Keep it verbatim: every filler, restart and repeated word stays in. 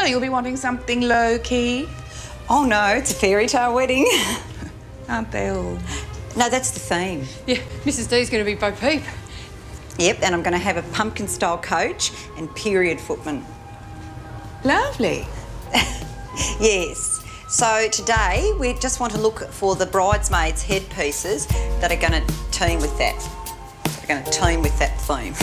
you'll be wanting something low-key. Oh no, it's a fairy tale wedding. Aren't they all? No, that's the theme. Yeah, Missus D's going to be Bo Peep. Yep, and I'm going to have a pumpkin-style coach and period footman. Lovely. Yes. So today we just want to look for the bridesmaids' headpieces that are going to team with that. They're going to team with that theme.